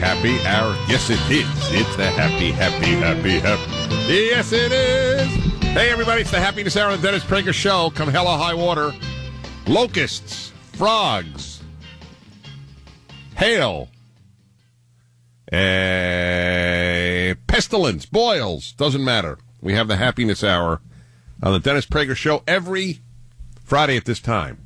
happy hour. Yes, it is. It's the happy. Yes, it is. Hey, everybody, it's the Happiness Hour of the Dennis Prager Show. Come hell or high water. Locusts, frogs, hail, pestilence, boils, doesn't matter. We have the Happiness Hour on the Dennis Prager Show every Friday at this time.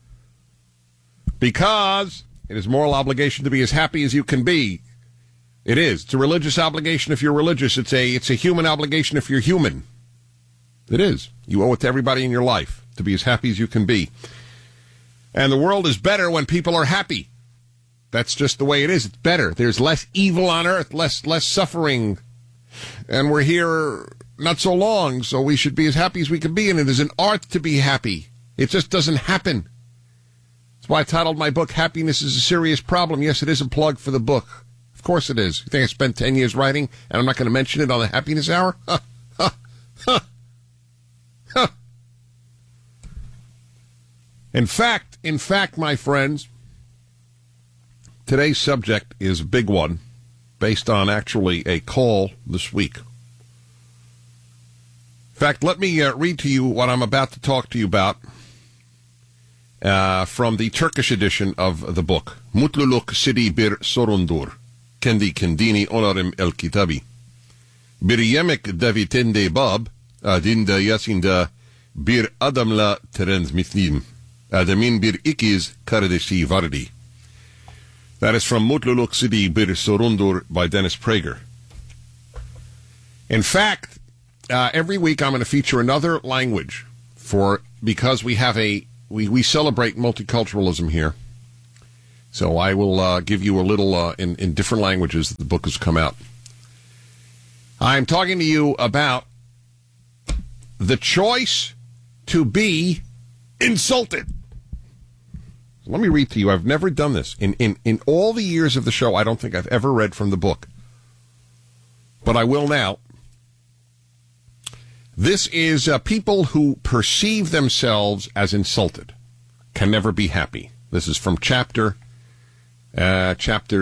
Because it is a moral obligation to be as happy as you can be. It is. It's a religious obligation if you're religious. It's a human obligation if you're human. It is. You owe it to everybody in your life to be as happy as you can be. And the world is better when people are happy. That's just the way it is. It's better. There's less evil on earth, less suffering. And we're here not so long, so we should be as happy as we can be. And it is an art to be happy. It just doesn't happen. That's why I titled my book, Happiness is a Serious Problem. Yes, it is a plug for the book. Of course it is. You think I spent 10 years writing and I'm not going to mention it on the Happiness Hour? In fact, my friends, today's subject is a big one based on actually a call this week. In fact, let me read to you what I'm about to talk to you about from the Turkish edition of the book. Mutluluk sidi bir sorundur. Kendi kendini onarım el kitabi. Bir yemek davitende bab, adinda yasinda bir adamla transmitlim. Adamin bir ikiz kardeşi vardi. That is from Mutluluk Sidi Bir Sorundur by Dennis Prager. In fact, every week I'm going to feature another language because we have we celebrate multiculturalism here. So I will give you a little in different languages that the book has come out. I'm talking to you about the choice to be insulted. So let me read to you. I've never done this. In all the years of the show, I don't think I've ever read from the book. But I will now. This is people who perceive themselves as insulted can never be happy. This is from chapter. Come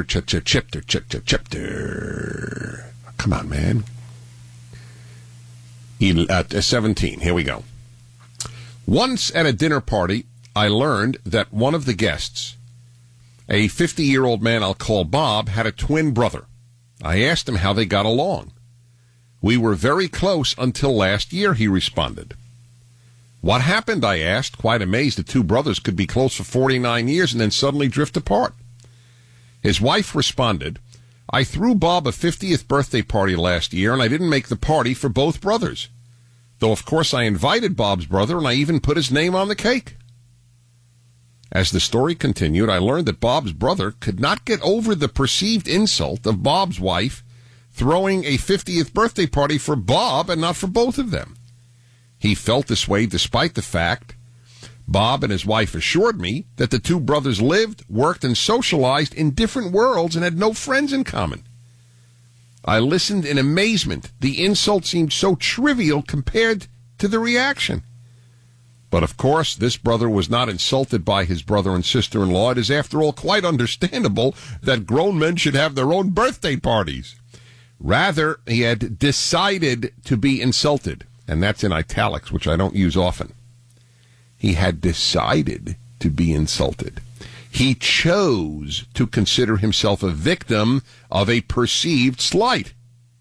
on, man. 17. Here we go. Once at a dinner party, I learned that one of the guests, a 50-year-old man I'll call Bob, had a twin brother. I asked him how they got along. We were very close until last year, he responded. What happened, I asked, quite amazed that two brothers could be close for 49 years and then suddenly drift apart. His wife responded, I threw Bob a 50th birthday party last year, and I didn't make the party for both brothers. Though, of course, I invited Bob's brother, and I even put his name on the cake. As the story continued, I learned that Bob's brother could not get over the perceived insult of Bob's wife throwing a 50th birthday party for Bob and not for both of them. He felt this way despite the fact Bob and his wife assured me that the two brothers lived, worked, and socialized in different worlds and had no friends in common. I listened in amazement. The insult seemed so trivial compared to the reaction. But, of course, this brother was not insulted by his brother and sister-in-law. It is, after all, quite understandable that grown men should have their own birthday parties. Rather, he had decided to be insulted, and that's in italics, which I don't use often. He had decided to be insulted. He chose to consider himself a victim of a perceived slight.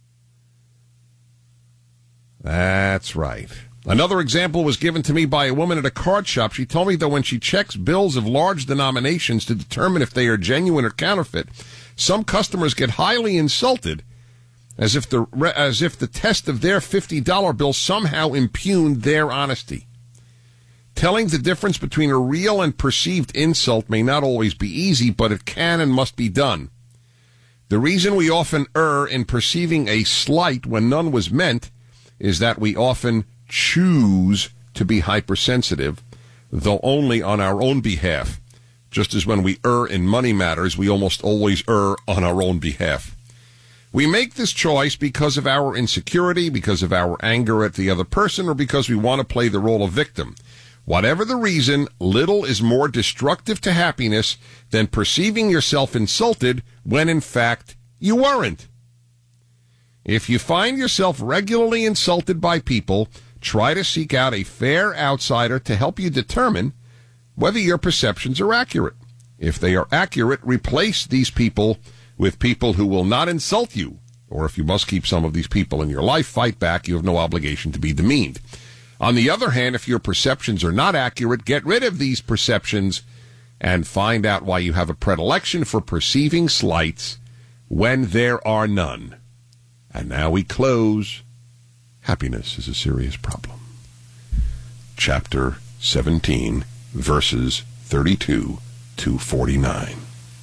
That's right. Another example was given to me by a woman at a card shop. She told me that when she checks bills of large denominations to determine if they are genuine or counterfeit, some customers get highly insulted as if the test of their $50 bill somehow impugned their honesty. Telling the difference between a real and perceived insult may not always be easy, but it can and must be done. The reason we often err in perceiving a slight when none was meant is that we often choose to be hypersensitive, though only on our own behalf. Just as when we err in money matters, we almost always err on our own behalf. We make this choice because of our insecurity, because of our anger at the other person, or because we want to play the role of victim. Whatever the reason, little is more destructive to happiness than perceiving yourself insulted when, in fact, You weren't. If you find yourself regularly insulted by people, try to seek out a fair outsider to help you determine whether your perceptions are accurate. If they are accurate, replace these people with people who will not insult you. Or if you must keep some of these people in your life, fight back. You have no obligation to be demeaned. On the other hand, if your perceptions are not accurate, get rid of these perceptions and find out why you have a predilection for perceiving slights when there are none. And now we close. Happiness is a serious problem. Chapter 17, verses 32 to 49.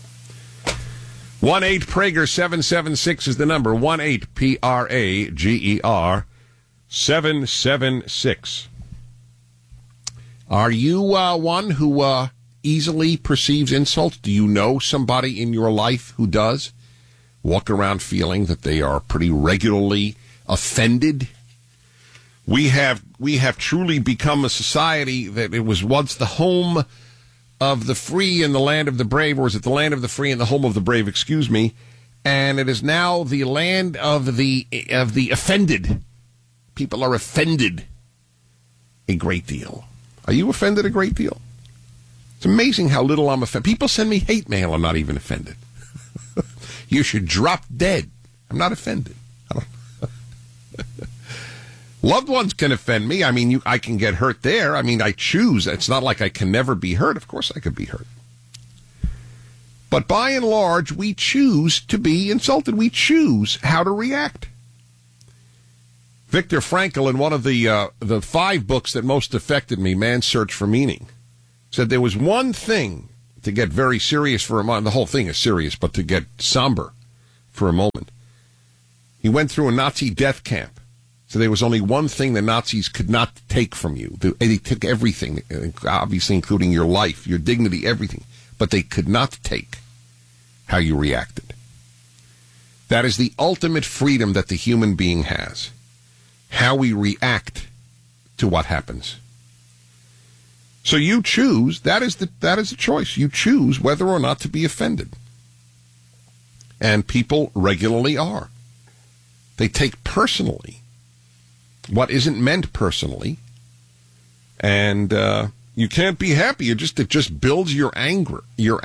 1-8-PRAGER-776 is the number. 1-8-PRAGER 776. Are you one who easily perceives insults? Do you know somebody in your life who does? Walk around feeling that they are pretty regularly offended? We have truly become a society that it was once the home of the free and the land of the brave, or is it the land of the free and the home of the brave, excuse me, and it is now the land of the offended. People are offended a great deal. Are you offended a great deal? It's amazing how little I'm offended. People send me hate mail. I'm not even offended. You should drop dead. I'm not offended. Loved ones can offend me. I mean, I can get hurt there. I mean, I choose. It's not like I can never be hurt. Of course I could be hurt. But by and large, we choose to be insulted. We choose how to react. Viktor Frankl, in one of the 5 books that most affected me, Man's Search for Meaning, said there was one thing to get very serious for a moment. The whole thing is serious, but to get somber for a moment. He went through a Nazi death camp. So there was only one thing the Nazis could not take from you. They took everything, obviously including your life, your dignity, everything. But they could not take how you reacted. That is the ultimate freedom that the human being has. How we react to what happens. So you choose, that is a choice. You choose whether or not to be offended. And people regularly are. They take personally what isn't meant personally, and you can't be happy. It just builds your anger.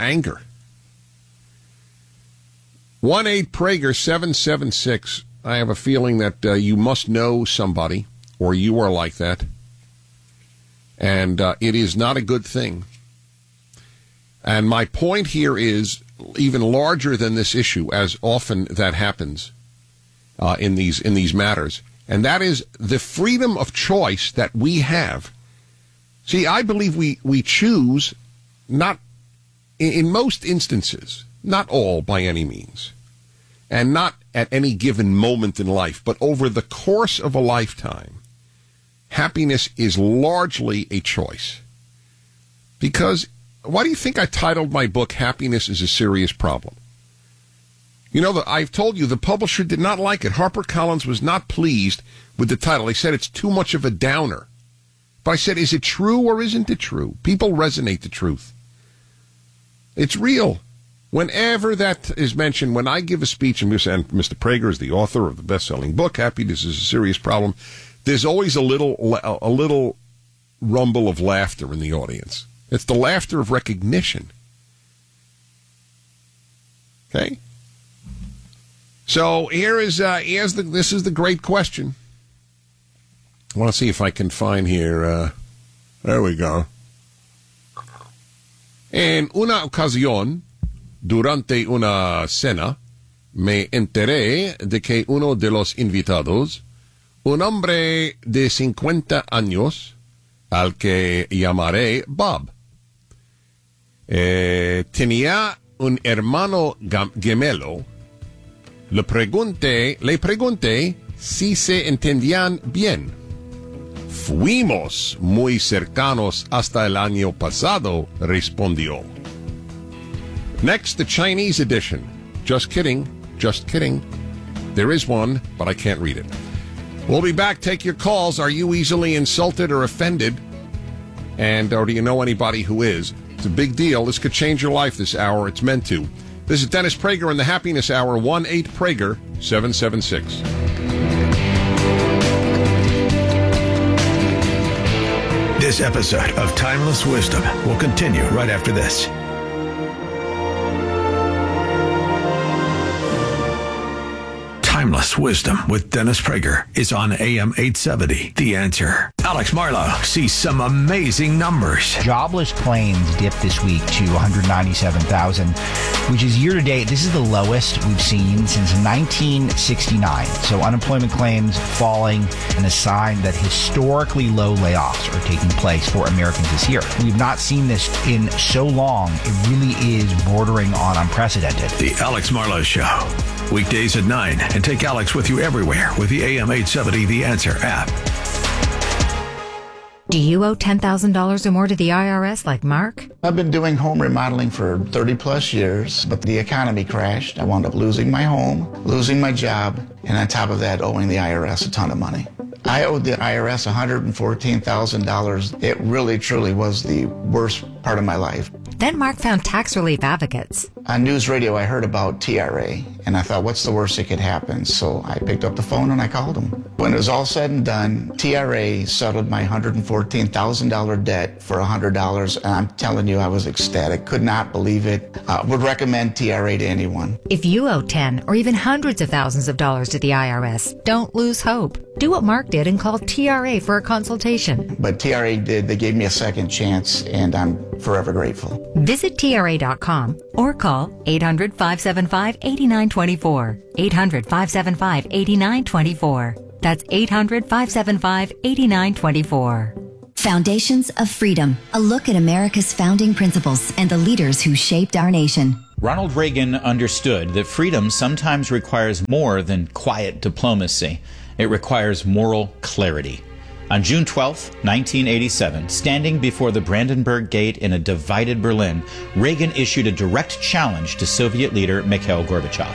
1-8-PRAGER-776. I have a feeling that you must know somebody, or you are like that, and it is not a good thing. And my point here is even larger than this issue, as often that happens in these matters. And that is the freedom of choice that we have. See, I believe we choose, not in most instances, not all by any means, and not at any given moment in life, but over the course of a lifetime, happiness is largely a choice. Because, why do you think I titled my book, Happiness is a Serious Problem? You know, I've told you the publisher did not like it. HarperCollins was not pleased with the title. They said it's too much of a downer. But I said, is it true or isn't it true? People resonate the truth. It's real. Whenever that is mentioned, when I give a speech, and Mr. Prager is the author of the best-selling book, Happiness is a Serious Problem, there's always a little rumble of laughter in the audience. It's the laughter of recognition. Okay? So this is the great question. I want to see if I can find here. There we go. En una ocasión, durante una cena, me enteré de que uno de los invitados, un hombre de 50 años, al que llamaré Bob, tenía un hermano gemelo. Le pregunté si se entendían bien. Fuimos muy cercanos hasta el año pasado, respondió. Next, the Chinese edition. Just kidding. There is one, but I can't read it. We'll be back. Take your calls. Are you easily insulted or offended? Or do you know anybody who is? It's a big deal. This could change your life this hour. It's meant to. This is Dennis Prager in the Happiness Hour, 1-8-PRAGER-776. This episode of Timeless Wisdom will continue right after this. Timeless Wisdom with Dennis Prager is on AM 870. The Answer. Alex Marlowe sees some amazing numbers. Jobless claims dipped this week to 197,000, which is year to date. This is the lowest we've seen since 1969. So unemployment claims falling, and a sign that historically low layoffs are taking place for Americans this year. We've not seen this in so long. It really is bordering on unprecedented. The Alex Marlowe Show. Weekdays at 9, and take Alex with you everywhere with the AM 870 The Answer app. Do you owe $10,000 or more to the IRS like Mark? I've been doing home remodeling for 30 plus years, but the economy crashed. I wound up losing my home, losing my job, and on top of that, owing the IRS a ton of money. I owed the IRS $114,000. It really, truly was the worst part of my life. Then Mark found tax relief advocates. On news radio, I heard about TRA, and I thought, what's the worst that could happen? So I picked up the phone and I called them. When it was all said and done, TRA settled my $114,000 debt for $100, and I'm telling you, I was ecstatic. Could not believe it. Would recommend TRA to anyone. If you owe 10 or even hundreds of thousands of dollars to the IRS, don't lose hope. Do what Mark did and call TRA for a consultation. But TRA did. They gave me a second chance, and I'm forever grateful. Visit TRA.com or call 800-575-8924. 800-575-8924. That's 800-575-8924. Foundations of Freedom, a look at America's founding principles and the leaders who shaped our nation. Ronald Reagan understood that freedom sometimes requires more than quiet diplomacy. It requires moral clarity. On June 12, 1987, standing before the Brandenburg Gate in a divided Berlin, Reagan issued a direct challenge to Soviet leader Mikhail Gorbachev.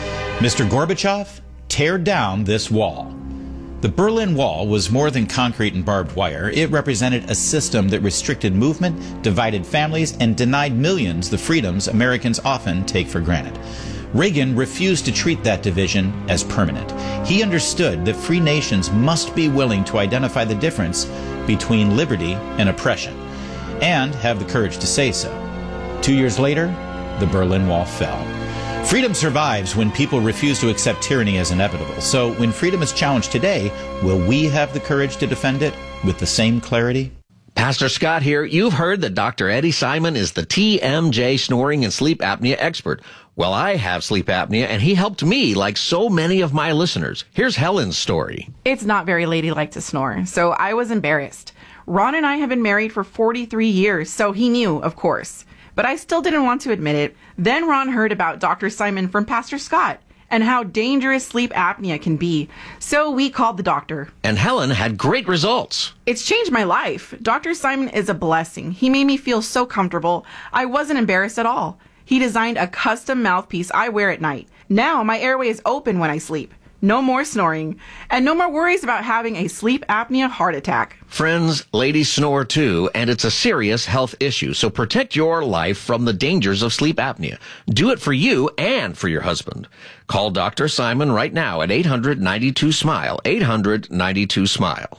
Mr. Gorbachev, tear down this wall. The Berlin Wall was more than concrete and barbed wire. It represented a system that restricted movement, divided families, and denied millions the freedoms Americans often take for granted. Reagan refused to treat that division as permanent. He understood that free nations must be willing to identify the difference between liberty and oppression, and have the courage to say so. 2 years later, the Berlin Wall fell. Freedom survives when people refuse to accept tyranny as inevitable. So when freedom is challenged today, will we have the courage to defend it with the same clarity? Pastor Scott here. You've heard that Dr. Eddie Simon is the TMJ snoring and sleep apnea expert. Well, I have sleep apnea, and he helped me like so many of my listeners. Here's Helen's story. It's not very ladylike to snore, so I was embarrassed. Ron and I have been married for 43 years, so he knew, of course. But I still didn't want to admit it. Then Ron heard about Dr. Simon from Pastor Scott and how dangerous sleep apnea can be. So we called the doctor. And Helen had great results. It's changed my life. Dr. Simon is a blessing. He made me feel so comfortable. I wasn't embarrassed at all. He designed a custom mouthpiece I wear at night. Now my airway is open when I sleep. No more snoring. And no more worries about having a sleep apnea heart attack. Friends, ladies snore too, and it's a serious health issue. So protect your life from the dangers of sleep apnea. Do it for you and for your husband. Call Dr. Simon right now at 800-92-SMILE. 800-92-SMILE.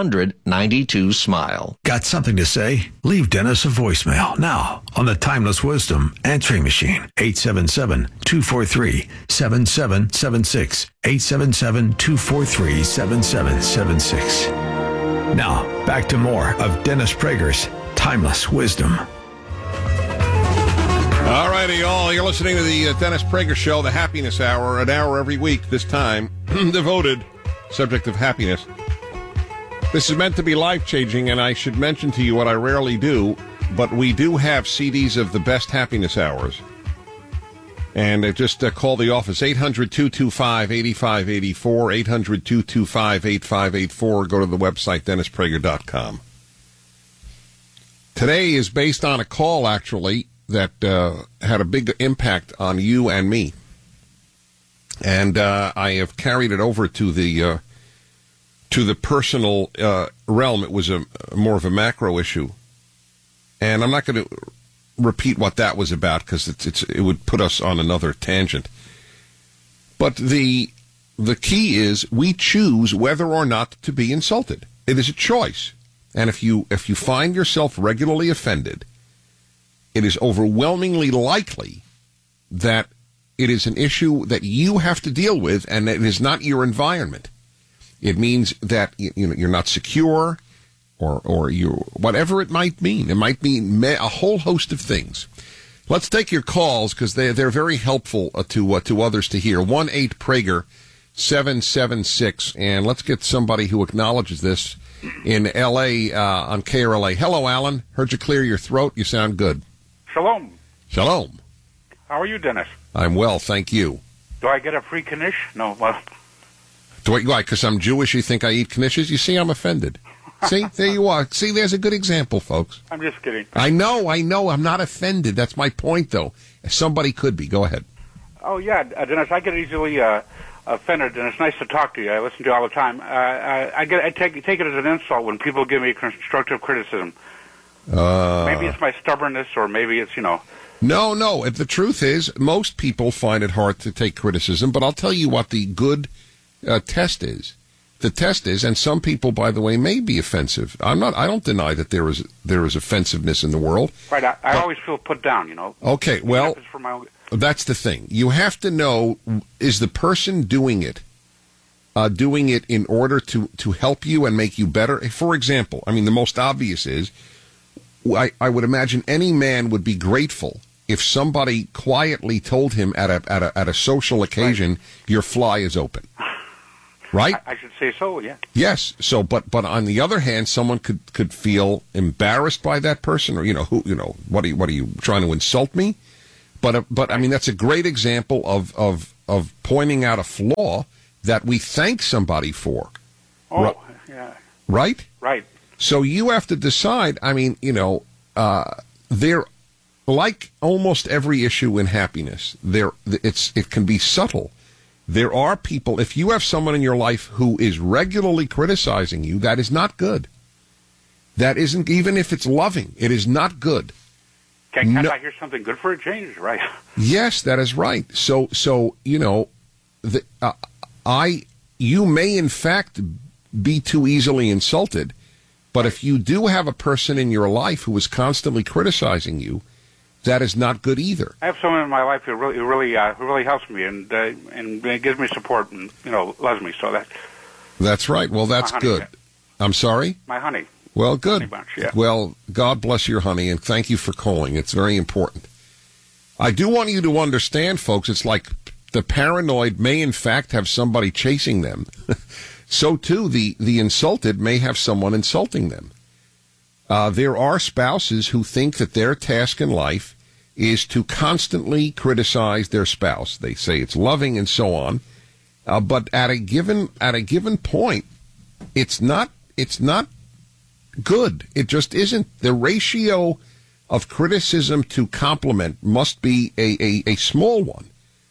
800-92-SMILE. Got something to say? Leave Dennis a voicemail now on the Timeless Wisdom answering machine. 877-243-7776. 877-243-7776. Now, back to more of Dennis Prager's Timeless Wisdom. All righty, y'all. You're listening to the Dennis Prager Show, the Happiness Hour, an hour every week, this time devoted, subject of happiness. This is meant to be life-changing, and I should mention to you what I rarely do, but we do have CDs of the best happiness hours. And just call the office, 800-225-8584, 800-225-8584, go to the website, DennisPrager.com. Today is based on a call, actually, that had a big impact on you and me. And I have carried it over to the personal realm. It was more of a macro issue. And I'm not going to repeat what that was about because it would put us on another tangent. But the key is we choose whether or not to be insulted. It is a choice. And if you find yourself regularly offended, it is overwhelmingly likely that it is an issue that you have to deal with, and it is not your environment. It means that you're not secure, or you, whatever it might mean. It might mean a whole host of things. Let's take your calls because they're very helpful to others to hear. 1-8-PRAGER-776, and let's get somebody who acknowledges this in L.A. On KRLA. Hello, Alan. Heard you clear your throat. You sound good. Shalom. Shalom. How are you, Dennis? I'm well, thank you. Do I get a free knish? No, well... Why, because I'm Jewish, you think I eat knishes? You see, I'm offended. See, there you are. See, there's a good example, folks. I'm just kidding. I know. I'm not offended. That's my point, though. Somebody could be. Go ahead. Oh, yeah, Dennis, I get easily offended, and it's nice to talk to you. I listen to you all the time. I take it as an insult when people give me constructive criticism. Maybe it's my stubbornness, or maybe it's, No. The truth is, most people find it hard to take criticism, but I'll tell you what the good test is. The test is, and some people, by the way, may be offensive. I don't deny that there is offensiveness in the world. Right, I always feel put down, Okay, well, that's the thing. You have to know, is the person doing it in order to help you and make you better? For example, the most obvious is, I would imagine any man would be grateful if somebody quietly told him at a social occasion, right, your fly is open. Right? I should say so, yeah. Yes. So, but on the other hand, someone could feel embarrassed by that person, or what are you trying to insult me? But that's a great example of pointing out a flaw that we thank somebody for. Oh, yeah. Right? Right. So you have to decide. There, like almost every issue in happiness, it can be subtle. There are people, if you have someone in your life who is regularly criticizing you, that is not good. That isn't, even if it's loving, it is not good. Can't I hear something good for a change, right? Yes, that is right. So you may in fact be too easily insulted, but if you do have a person in your life who is constantly criticizing you, that is not good either. I have someone in my life who really helps me and gives me support and loves me. So that's right. Well, that's good. Honey. I'm sorry? My honey. Well, good. Honey bunch, yeah. Well, God bless your honey, and thank you for calling. It's very important. I do want you to understand, folks. It's like the paranoid may in fact have somebody chasing them. So too, the insulted may have someone insulting them. There are spouses who think that their task in life is to constantly criticize their spouse. They say it's loving and so on, but at a given point, it's not good. It just isn't. The ratio of criticism to compliment must be a small one.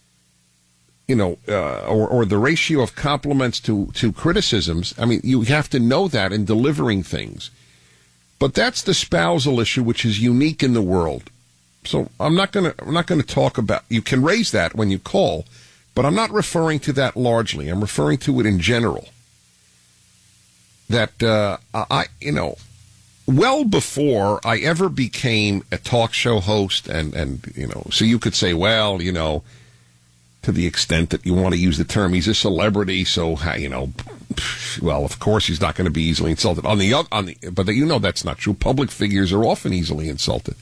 Or the ratio of compliments to criticisms. You have to know that in delivering things. But that's the spousal issue, which is unique in the world. So I'm not going to talk about. You can raise that when you call, but I'm not referring to that largely. I'm referring to it in general. That well before I ever became a talk show host, and so you could say, well, to the extent that you want to use the term, he's a celebrity, so well, of course he's not going to be easily insulted. But that's not true. Public figures are often easily insulted.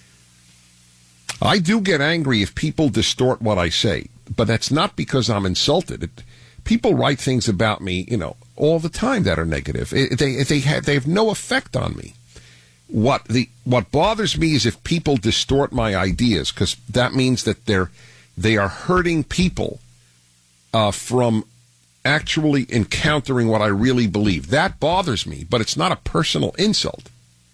I do get angry if people distort what I say, but that's not because I'm insulted. People write things about me, all the time that are negative. They have no effect on me. What bothers me is if people distort my ideas, because that means that they are hurting people from actually encountering what I really believe. That bothers me, but it's not a personal insult.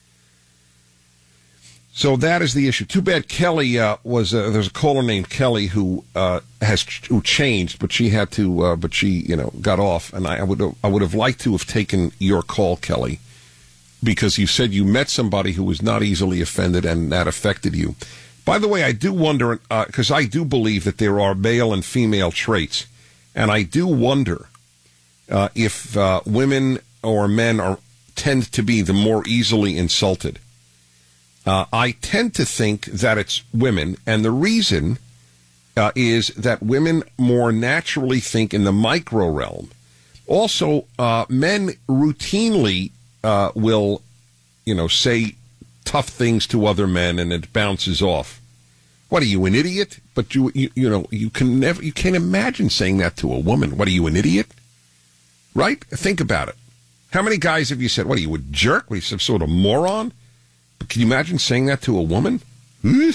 So that is the issue. Too bad Kelly there's a caller named Kelly who changed, but she had to, got off, and I would have liked to have taken your call, Kelly. because you said you met somebody who was not easily offended and that affected you. By the way, I do wonder, because I do believe that there are male and female traits, and I do wonder if women or men tend to be the more easily insulted. I tend to think that it's women, and the reason is that women more naturally think in the micro realm. Also, men routinely will, say tough things to other men, and it bounces off. What are you, an idiot? But you can't imagine saying that to a woman. What are you, an idiot? Right? Think about it. How many guys have you said, what are you, a jerk? What are you, some sort of moron? But can you imagine saying that to a woman? I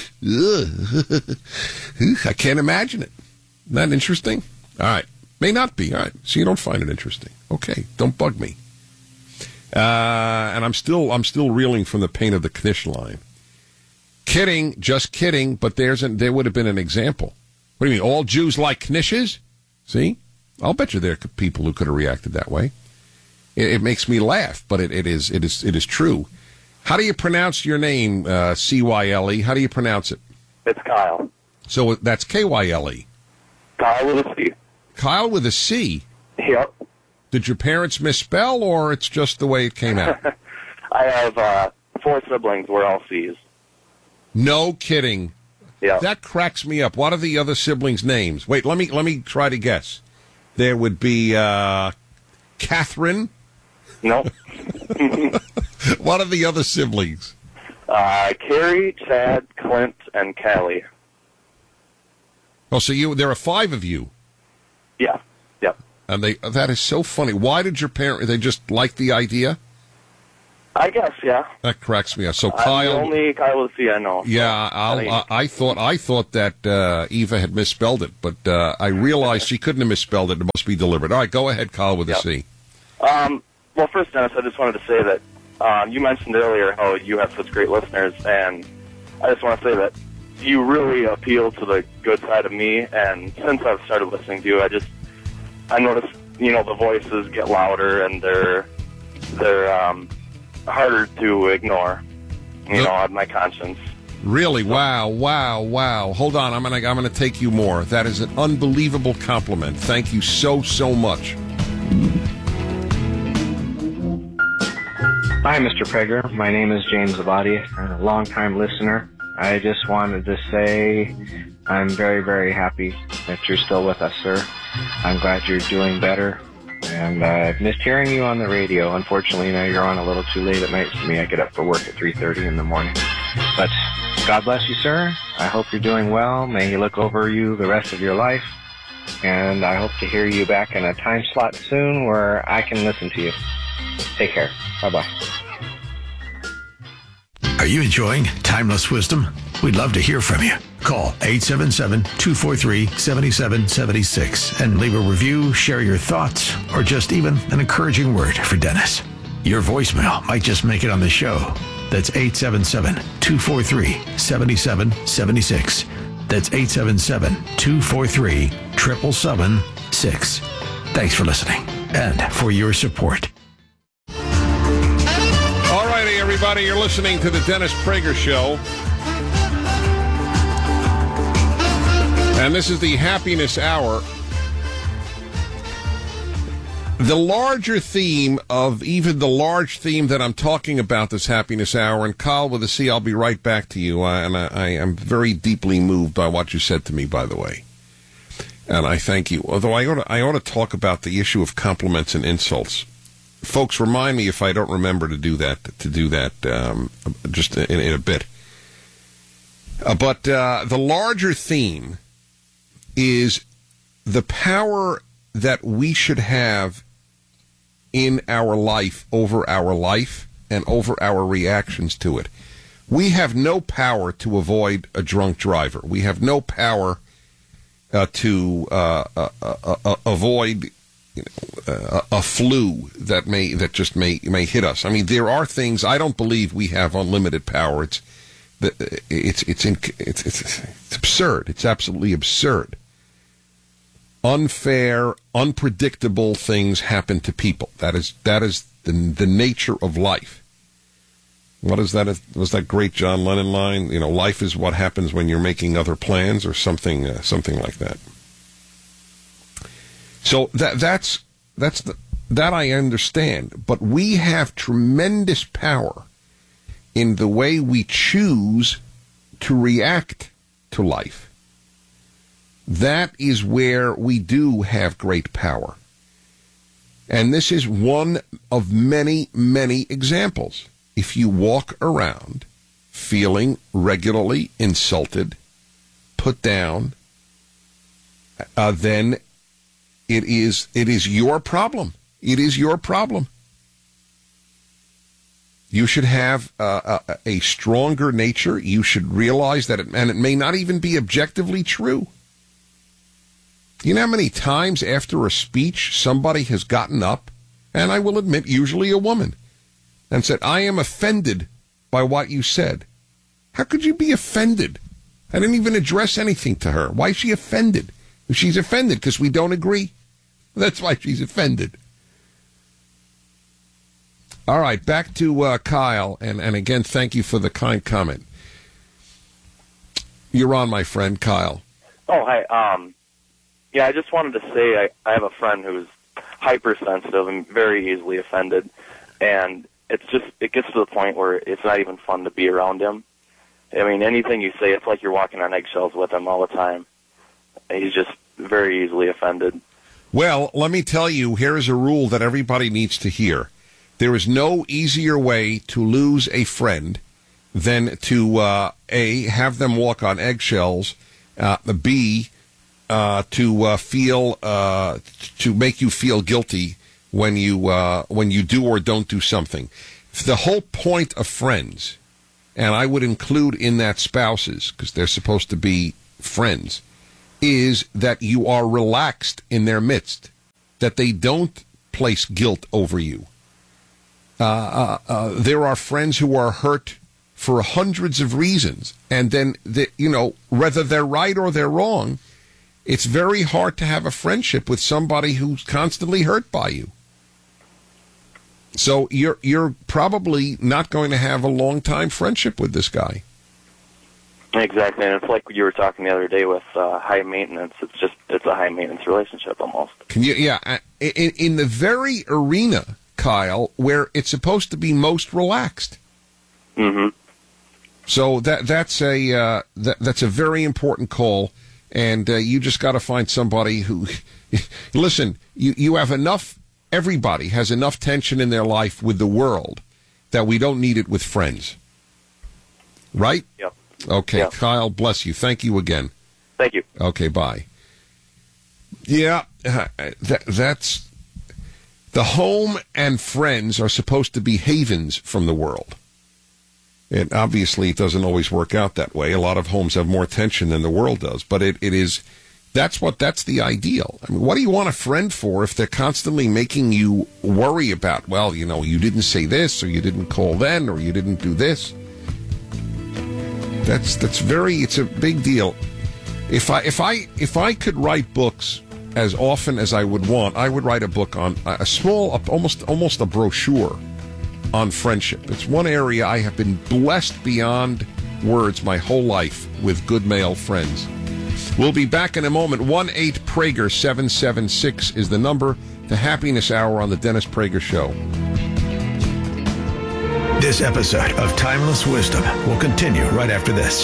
can't imagine it. Isn't that interesting? All right. May not be. All right. So you don't find it interesting. Okay. Don't bug me. And I'm still reeling from the pain of the Knish line. Kidding, just kidding, but there would have been an example. What do you mean, all Jews like Knishes? See? I'll bet you there are people who could have reacted that way. It makes me laugh, but it is true. How do you pronounce your name, C-Y-L-E? How do you pronounce it? It's Kyle. So that's K-Y-L-E. Kyle with a C. Kyle with a C? Yep. Did your parents misspell, or it's just the way it came out? I have 4 siblings. We're all C's. No kidding. Yeah. That cracks me up. What are the other siblings' names? Wait, let me try to guess. There would be Catherine. No. What are the other siblings? Carrie, Chad, Clint, and Callie. Oh, so there are 5 of you. Yeah. Yep. And that is so funny. Why did your parents? They just like the idea? I guess, yeah. That cracks me up. So I'm Kyle, the only Kyle with a C I know. Yeah, I thought that Eva had misspelled it, but I realized she couldn't have misspelled it. It must be deliberate. All right, go ahead, Kyle with a C. Well, first, Dennis, I just wanted to say that you mentioned earlier how you have such great listeners, and I just want to say that you really appeal to the good side of me, and since I've started listening to you, I noticed, the voices get louder, and they're harder to ignore, on my conscience. Really? Wow. Hold on, I'm gonna take you more. That is an unbelievable compliment. Thank you so much. Hi, Mr. Prager. My name is James Abadi. I'm a longtime listener. I just wanted to say I'm very, very happy that you're still with us, sir. I'm glad you're doing better. And I've missed hearing you on the radio. Unfortunately, now you're on a little too late at night for me. I get up for work at 3:30 in the morning. But God bless you, sir. I hope you're doing well. May He look over you the rest of your life. And I hope to hear you back in a time slot soon where I can listen to you. Take care. Bye-bye. Are you enjoying Timeless Wisdom? We'd love to hear from you. Call 877-243-7776 and leave a review, share your thoughts, or just even an encouraging word for Dennis. Your voicemail might just make it on the show. That's 877-243-7776. That's 877-243-7776. Thanks for listening and for your support. All righty, everybody, you're listening to the Dennis Prager Show. And this is the Happiness Hour. The larger theme of even the large theme that I'm talking about this Happiness Hour, and Kyle with a C, I'll be right back to you. And I am very deeply moved by what you said to me, by the way. And I thank you. Although I ought to talk about the issue of compliments and insults. Folks, remind me if I don't remember to do that just in a bit. But the larger theme is the power that we should have in our life over our life and over our reactions to it. We have no power to avoid a drunk driver. We have no power to avoid a flu that just may hit us. I mean, there are things. I don't believe we have unlimited power. It's absurd. It's absolutely absurd. Unfair, unpredictable things happen to people. That is the nature of life. What is that? Was that great John Lennon line? Life is what happens when you're making other plans, or something like that. So that I understand. But we have tremendous power in the way we choose to react to life. That is where we do have great power. And this is one of many, many examples. If you walk around feeling regularly insulted, put down, then it is your problem. It is your problem. You should have a stronger nature. You should realize that, and it may not even be objectively true. You know how many times after a speech somebody has gotten up, and I will admit, usually a woman, and said, I am offended by what you said. How could you be offended? I didn't even address anything to her. Why is she offended? She's offended because we don't agree. That's why she's offended. All right, back to Kyle, and again, thank you for the kind comment. You're on, my friend, Kyle. Oh, hi. Yeah, I just wanted to say I have a friend who's hypersensitive and very easily offended, and it gets to the point where it's not even fun to be around him. I mean, anything you say, it's like you're walking on eggshells with him all the time. He's just very easily offended. Well, let me tell you, here is a rule that everybody needs to hear. There is no easier way to lose a friend than to, A, have them walk on eggshells, B, to make you feel guilty when you do or don't do something. The whole point of friends, and I would include in that spouses, because they're supposed to be friends, is that you are relaxed in their midst, that they don't place guilt over you. There are friends who are hurt for hundreds of reasons, and then, whether they're right or they're wrong, it's very hard to have a friendship with somebody who's constantly hurt by you. So you're probably not going to have a long-time friendship with this guy. Exactly, and it's like you were talking the other day with high maintenance. It's a high maintenance relationship almost. In the very arena, Kyle, where it's supposed to be most relaxed. Mm-hmm. So that's a very important call, and you just got to find somebody who, listen. You have enough. Everybody has enough tension in their life with the world that we don't need it with friends. Right? Yep. Okay, yep. Kyle, bless you. Thank you again. Thank you. Okay, bye. Yeah, that's... The home and friends are supposed to be havens from the world. And obviously, it doesn't always work out that way. A lot of homes have more tension than the world does. But it is... That's the ideal. I mean, what do you want a friend for if they're constantly making you worry about, well, you didn't say this, or you didn't call then, or you didn't do this? It's a big deal. If I could write books as often as I would want, I would write a book on a small, almost a brochure on friendship. It's one area I have been blessed beyond words my whole life with good male friends. We'll be back in a moment. 1-8-PRAGER-776 is the number. The Happiness Hour on the Dennis Prager Show. This episode of Timeless Wisdom will continue right after this.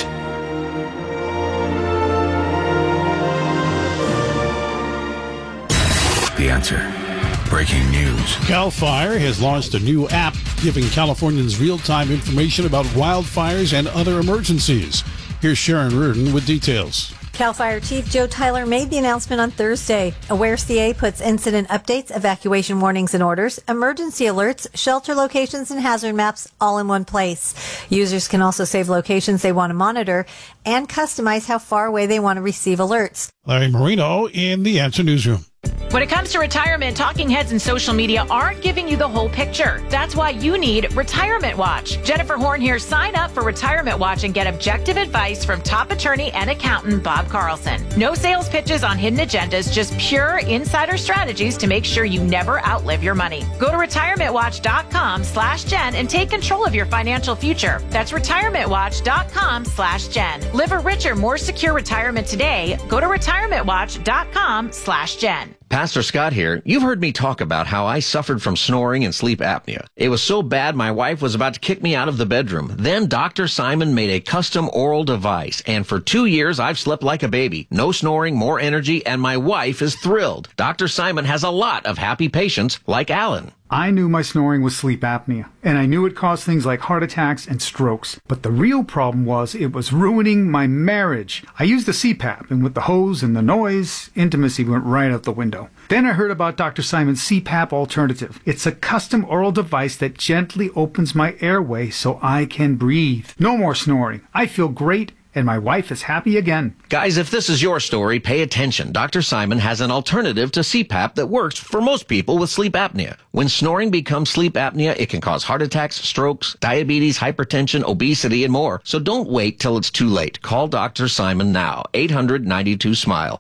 The Answer. Breaking news. CAL FIRE has launched a new app giving Californians real-time information about wildfires and other emergencies. Here's Sharon Reardon with details. CAL FIRE Chief Joe Tyler made the announcement on Thursday. AwareCA puts incident updates, evacuation warnings and orders, emergency alerts, shelter locations, and hazard maps all in one place. Users can also save locations they want to monitor and customize how far away they want to receive alerts. Larry Marino in the Answer Newsroom. When it comes to retirement, talking heads and social media aren't giving you the whole picture. That's why you need Retirement Watch. Jennifer Horn here. Sign up for Retirement Watch and get objective advice from top attorney and accountant Bob Carlson. No sales pitches on hidden agendas, just pure insider strategies to make sure you never outlive your money. Go to retirementwatch.com/Jen and take control of your financial future. That's retirementwatch.com/Jen. Live a richer, more secure retirement today. Go to retirementwatch.com/Jen. Pastor Scott here. You've heard me talk about how I suffered from snoring and sleep apnea. It was so bad my wife was about to kick me out of the bedroom. Then Dr. Simon made a custom oral device, and for 2 years I've slept like a baby. No snoring, more energy, and my wife is thrilled. Dr. Simon has a lot of happy patients like Alan. I knew my snoring was sleep apnea, and I knew it caused things like heart attacks and strokes. But the real problem was it was ruining my marriage. I used the CPAP, and with the hose and the noise, intimacy went right out the window. Then I heard about Dr. Simon's CPAP alternative. It's a custom oral device that gently opens my airway so I can breathe. No more snoring. I feel great, and my wife is happy again. Guys, if this is your story, pay attention. Dr. Simon has an alternative to CPAP that works for most people with sleep apnea. When snoring becomes sleep apnea, it can cause heart attacks, strokes, diabetes, hypertension, obesity, and more. So don't wait till it's too late. Call Dr. Simon now. 800-92-SMILE.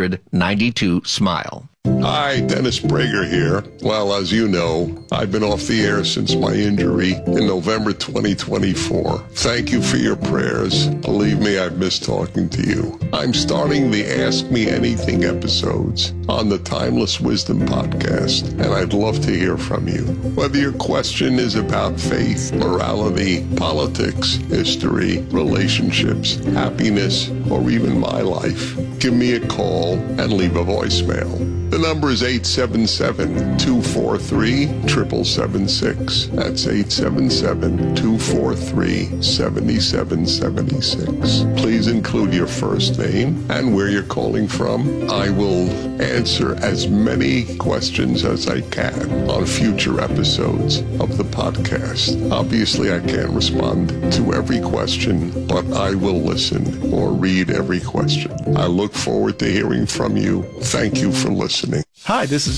800-92-SMILE. Hi, Dennis Prager here. Well, as you know, I've been off the air since my injury in November 2024. Thank you for your prayers. Believe me, I've missed talking to you. I'm starting the Ask Me Anything episodes on the Timeless Wisdom podcast, and I'd love to hear from you. Whether your question is about faith, morality, politics, history, relationships, happiness, or even my life, give me a call and leave a voicemail. The number is 877-243-7776. That's 877-243-7776. Please include your first name and where you're calling from. I will answer as many questions as I can on future episodes of the podcast. Obviously, I can't respond to every question, but I will listen or read every question. I look forward to hearing from you. Thank you for listening. Hi, this is